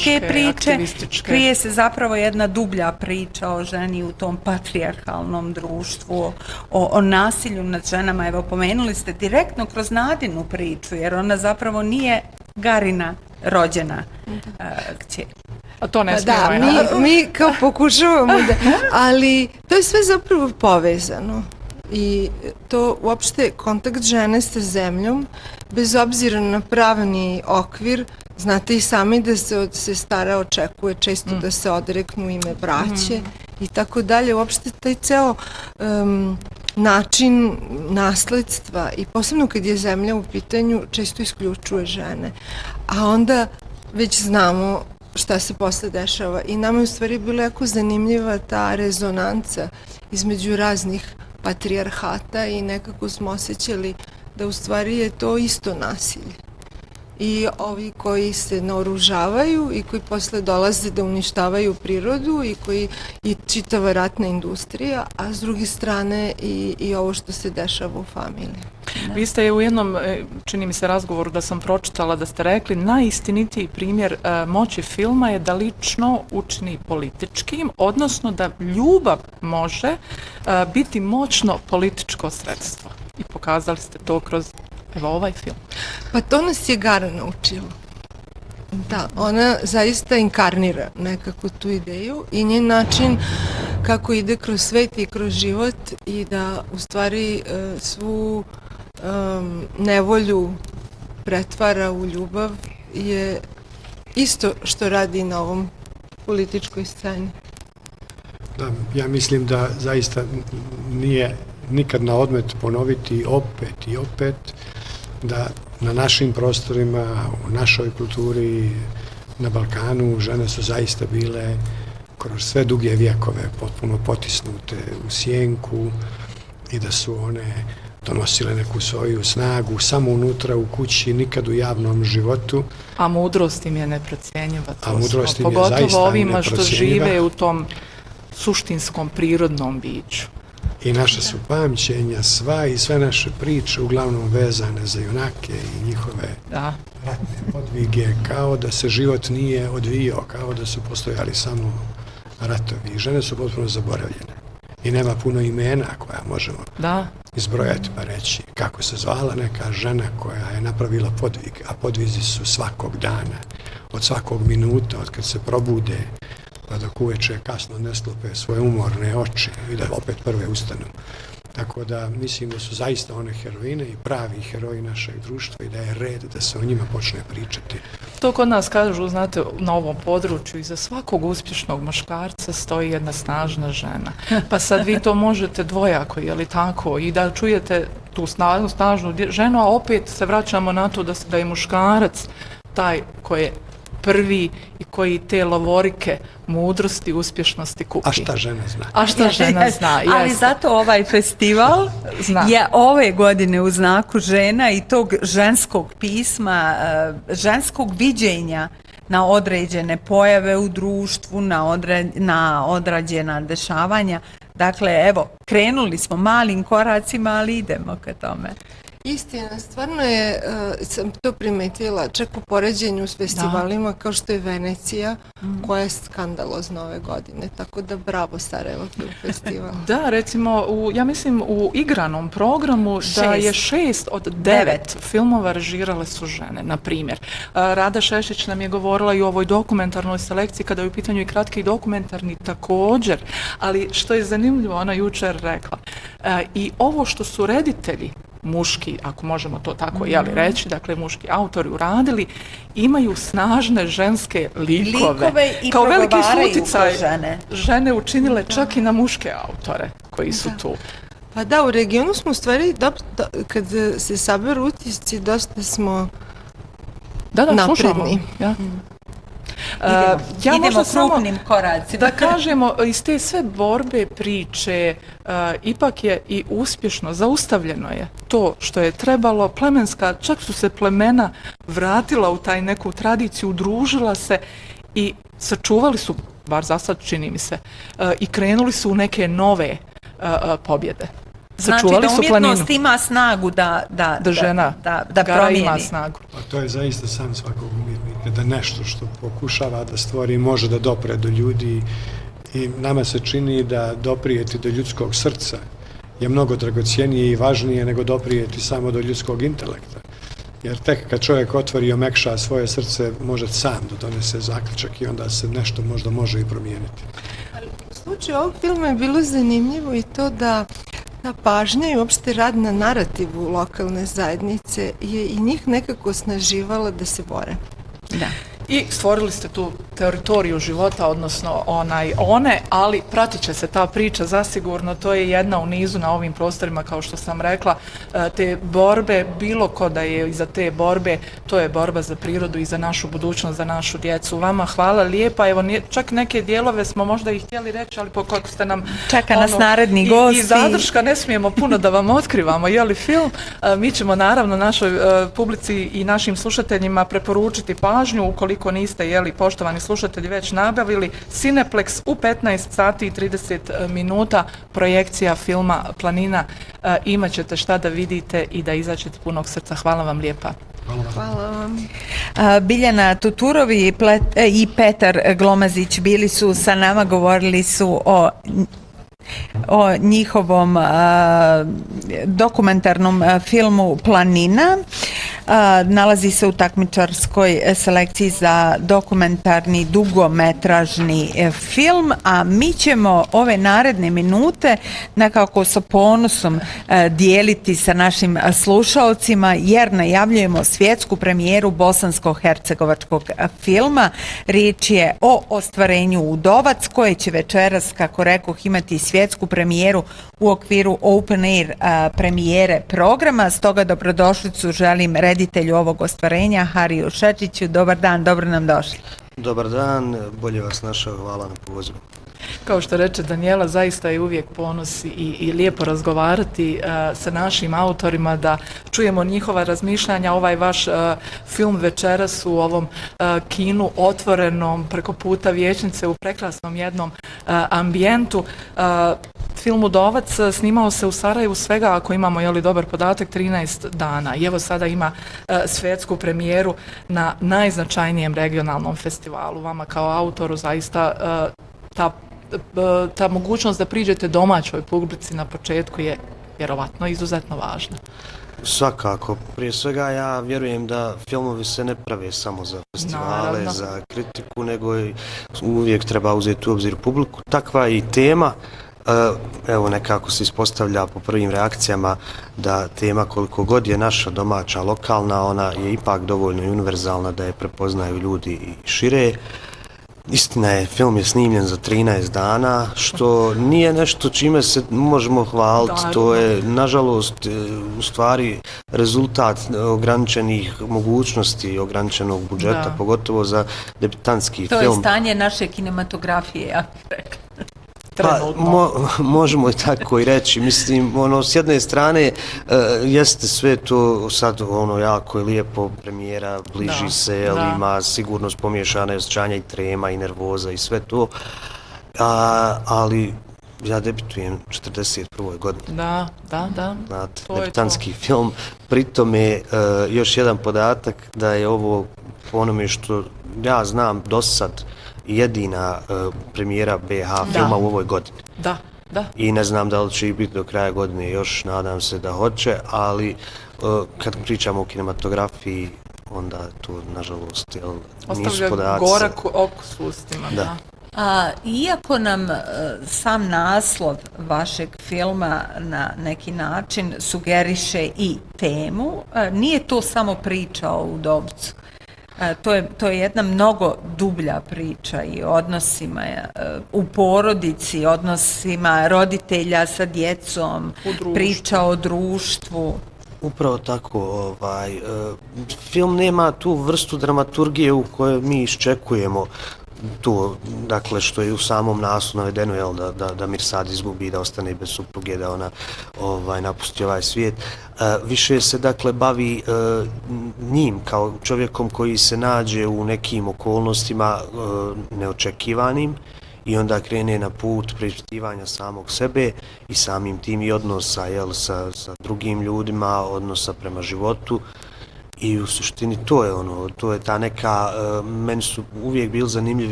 feminističke priče, krije se zapravo jedna dublja priča o ženi u tom patrijarhalnom društvu, o nasilju nad ženama. Evo, pomenuli ste direktno kroz Nadinu priču, jer ona zapravo nije Garina rođena kćer. A to ne smijemo. Da, mi kao pokušavamo da, ali to je sve zapravo povezano. I to uopšte kontakt žene sa zemljom, bez obzira na pravni okvir, znate i sami da se od sestara očekuje često da se odreknu ime braće i tako dalje. Uopšte taj ceo način nasledstva i posebno kad je zemlja u pitanju često isključuje žene. A onda već znamo šta se posle dešava i nama je u stvari bila jako zanimljiva ta rezonanca između raznih patrijarhata i nekako smo osjećali da u stvari je to isto nasilje. I ovi koji se naoružavaju i koji posle dolaze da uništavaju prirodu i čitava ratna industrija, a s druge strane i ovo što se dešava u familiji. Vi ste u jednom, čini mi se, razgovoru da sam pročitala da ste rekli najistinitiji primjer moći filma je da lično učini političkim, odnosno da ljubav može biti moćno političko sredstvo. I pokazali ste to kroz ovaj film. Pa to nas je Gara naučila. Da, ona zaista inkarnira nekako tu ideju i njen način kako ide kroz svet i kroz život i da u stvari svu nevolju pretvara u ljubav je isto što radi na ovom političkoj sceni. Da, ja mislim da zaista nije nikad na odmet ponoviti opet i opet da na našim prostorima, u našoj kulturi, na Balkanu, žene su zaista bile kroz sve duge vjekove potpuno potisnute u sjenku i da su one donosile neku svoju snagu samo unutra u kući, nikad u javnom životu. A mudrost im je neprocjenjiva. Pogotovo ovima što žive u tom suštinskom prirodnom biću. I naša su pamćenja sva i sve naše priče uglavnom vezane za junake i njihove ratne podvige, kao da se život nije odvijao, kao da su postojali samo ratovi. Žene su potpuno zaboravljene. I nema puno imena koja možemo izbrojati pa reći kako se zvala neka žena koja je napravila podvig, a podvizi su svakog dana, od svakog minuta, od kad se probude, pa dok uveče kasno ne sklope svoje umorne oči i da opet prve ustanu. Tako da mislim da su zaista one heroine i pravi heroji našeg društva i da je red da se o njima počne pričati. To kod nas kažu, znate, na ovom području iza svakog uspješnog muškarca stoji jedna snažna žena. Pa sad vi to možete dvojako, je li tako? I da čujete tu snažnu ženu, a opet se vraćamo na to da je muškarac taj koji je prvi i koji te lovorike mudrosti, uspješnosti kupi. A šta žena zna? A šta žena zna, ali zato ovaj festival je ove godine u znaku žena i tog ženskog pisma, ženskog viđenja na određene pojave u društvu, na određena dešavanja. Dakle, evo, krenuli smo malim koracima, ali idemo ka tome. Istina, stvarno je, sam to primetila, čak u poređenju s festivalima kao što je Venecija, koja je skandalozna ove godine, tako da bravo Sarajevo Film Festival. Da, recimo, ja mislim u igranom programu da je 6 od 9 filmova režirale su žene, na primjer. Rada Šešić nam je govorila i o ovoj dokumentarnoj selekciji, kada je u pitanju i kratki i dokumentarni također, ali što je zanimljivo, ona jučer rekla, i ovo što su reditelji, muški, ako možemo to tako reći, dakle muški autori uradili, imaju snažne ženske likove i kao veliki uticaj žene učinile čak i na muške autore koji su tu. Pa da, u regionu smo u stvari, kad se saberu utisci, dosta smo napredni. Idemo krupnim koracima. Da kažemo, iz te sve borbe, priče, ipak je i uspješno, zaustavljeno je to što je trebalo, plemenska, čak su se plemena vratila u taj neku tradiciju, udružila se i sačuvali su, bar za sad čini mi se, i krenuli su u neke nove pobjede. Znači da umjetnost ima snagu da žena promijeni. Ima snagu. Pa to je zaista san svakog umjetnika. da nešto što pokušava da stvori može da dopre do ljudi i nama se čini da doprijeti do ljudskog srca je mnogo dragocijenije i važnije nego doprijeti samo do ljudskog intelekta. Jer tek kad čovjek otvori i omekša svoje srce, može sam da donese zaključak i onda se nešto možda može i promijeniti. U slučaju ovog filma je bilo zanimljivo i to da ta pažnja i uopšte rad na narativu lokalne zajednice je i njih nekako osnaživala da se bore. Da. I stvorili ste tu teritoriju života, odnosno one, ali pratit će se ta priča zasigurno, to je jedna u nizu na ovim prostorima, kao što sam rekla, te borbe, bilo ko da je iza te borbe, to je borba za prirodu i za našu budućnost, za našu djecu. Vama hvala lijepa, evo čak neke dijelove smo možda i htjeli reći, ali kako ste nam... Čeka nas naredni gosti. I zadrška, ne smijemo puno da vam otkrivamo, je li film? Mi ćemo naravno našoj publici i našim slušateljima preporučiti pažnju, ukoliko niste, jeli, poštovani slušatelji, već nabavili Cineplex u 15 sati i 30 minuta projekcija filma Planina. Imaćete šta da vidite i da izađete punog srca. Hvala vam lijepa. Hvala vam. Biljana Tuturovi i Petar Glomazić bili su sa nama, govorili su o njihovom dokumentarnom filmu Planina. Nalazi se u takmičarskoj selekciji za dokumentarni dugometražni film, a mi ćemo ove naredne minute nekako sa ponosom dijeliti sa našim slušalcima, jer najavljujemo svjetsku premijeru bosansko-hercegovačkog filma. Riječ je o Ostvarenju Udovac, koje će večeras, kako rekoh, imati svjetsku premijeru u okviru Open Air premijere programa. Stoga dobrodošlicu želim reditelju ovog ostvarenja, Hariju Šečiću. Dobar dan, dobro nam došli. Dobar dan, bolje vas našao, hvala na pozivu. Kao što reče Danijela, zaista je uvijek ponos i lijepo razgovarati sa našim autorima, da čujemo njihova razmišljanja. Ovaj vaš film večeras u ovom kinu otvorenom preko puta Vijećnice u prekrasnom jednom ambijentu. Film Udovac snimao se u Sarajevu svega, ako imamo dobar podatak, 13 dana. I evo sada ima svjetsku premijeru na najznačajnijem regionalnom festivalu. Vama kao autoru zaista ta mogućnost da priđete domaćoj publici na početku je vjerovatno izuzetno važna. Svakako. Prije svega ja vjerujem da filmovi se ne prave samo za festivale, naravno, za kritiku, nego uvijek treba uzeti u obzir publiku. Takva i tema. Evo, nekako se ispostavlja po prvim reakcijama da tema, koliko god je naša domaća, lokalna, ona je ipak dovoljno univerzalna da je prepoznaju ljudi i šire. Istina je, film je snimljen za 13 dana, što nije nešto čime se možemo hvaliti. To je, nažalost, u stvari rezultat ograničenih mogućnosti, ograničenog budžeta, pogotovo za debitanski film. To je stanje naše kinematografije, ja bih rekla. Pa, možemo i tako i reći. Mislim, s jedne strane jeste sve to sad jako je lijepo, premijera bliži se, ima sigurnost pomiješane osjećanja i trema i nervoza i sve to, ali ja debitujem 41. godine. Da. Znate, debitanski film. Pritom je još jedan podatak da je ovo, po onome što ja znam do sad, jedina premijera BH filma u ovoj godini. Da. I ne znam da li će i biti do kraja godine, još nadam se da hoće, ali kad pričamo o kinematografiji, onda to, nažalost, nisu podaci. Ostavlja gorak okus u ustima, da. Iako nam sam naslov vašeg filma na neki način sugeriše i temu, nije to samo priča o Udovcu. To je jedna mnogo dublja priča i odnosima u porodici, odnosima roditelja sa djecom, priča o društvu. Upravo tako. Film nema tu vrstu dramaturgije u kojoj mi iščekujemo to, dakle, što je u samom naslovu navedeno, da Mirsad izgubi, da ostane bez supruge, da ona napusti ovaj svijet. Više se, dakle, bavi njim kao čovjekom koji se nađe u nekim okolnostima neočekivanim i onda krene na put preispitivanja samog sebe i samim tim i odnosa sa drugim ljudima, odnosa prema životu. I u suštini to je to je ta neka, meni su uvijek bili zanimljivi